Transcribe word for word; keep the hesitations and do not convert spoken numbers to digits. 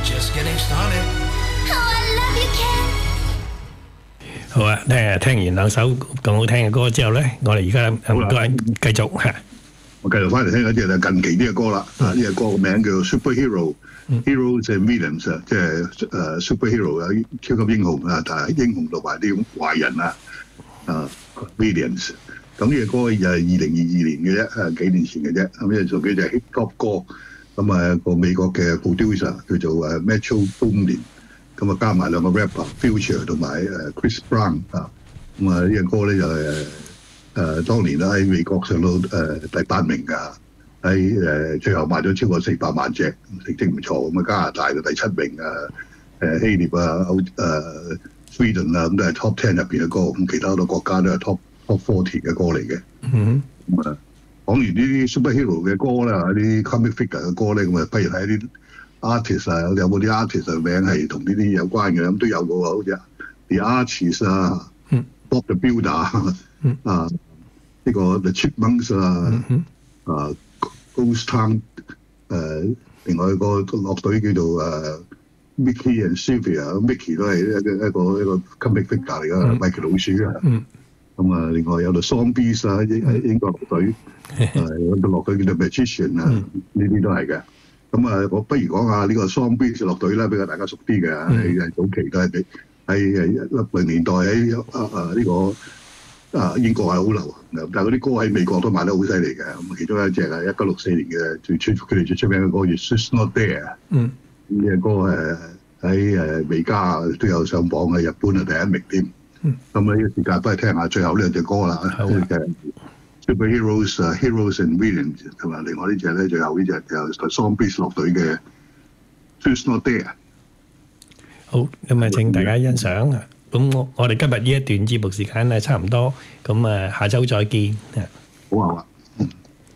just getting started. Oh, I love you, Ken. 好啊，聽聽完兩首咁好聽嘅歌之後咧，我哋而家唔該繼續嚇。 我繼續翻嚟聽一隻就近期啲嘅歌啦。啊，呢隻歌個名叫 Superhero。Heroes and Villains 啊，即係誒 superhero 啊，超級英雄啊，但係英雄同埋啲壞人啊，啊 Villains。咁呢隻歌又係二零二二年嘅啫，誒幾年前嘅啫。咁呢做幾隻 hip hop 歌，咁啊個美國嘅 producer 叫做誒 Metro Boomin，咁啊加埋兩個 rapper Future 同埋誒 Chris Brown 啊。咁啊呢隻歌咧就係誒當年咧喺美國上到誒第八名㗎。喺誒最後賣咗超過四百萬隻，成績唔錯。咁啊加拿大嘅第七名啊，誒希臘啊、歐誒 Sweden 啊，咁都係 top ten 入邊嘅歌。咁其他好多國家都係 top top forty 嘅歌嚟嘅。 嗯。 咁啊講完呢啲 superhero 嘅歌啦，啲 comic figure 嘅歌咧，咁啊不如睇啲 artist 啊，有冇啲 artist 嘅名係同呢啲有關嘅？咁都有嘅喎，好似 The Archies 啊、Bob the Builder 啊，呢個 The Chipmunks 啊，啊。Ghost Town 誒，另外一個樂隊叫做誒 Mickey and Sylvia，Mickey 都係一個一個一個 comic figure 嚟㗎，米奇老鼠啊。咁啊，另外有個 Zombies 啊，英英國樂隊，誒有個樂隊叫做 Magician 啊，呢啲都係嘅。咁啊，我不如講下呢個 Zombies 樂隊啦，比較大家熟啲嘅，喺早期都係俾喺六零年代喺啊啊呢個。啊，英國係好流行嘅，但係嗰啲歌喺美國都賣得好犀利嘅。咁其中一隻係一九六四年嘅最出佢哋最出名嘅歌叫《She's Not There》。嗯，呢隻歌誒喺誒美加都有上榜嘅，日本係第一名添。嗯，咁呢個時間都係聽下最後呢兩隻歌啦。好嘅。Superheroes 啊 ，Heroes and Villains 同埋另外呢隻咧，最後呢隻就 Zombies 樂隊嘅《She's Not There》。 好，咁啊請大家欣賞。咁我我哋今日呢一段節目時間咧差唔多，咁啊下週再見。 好啊。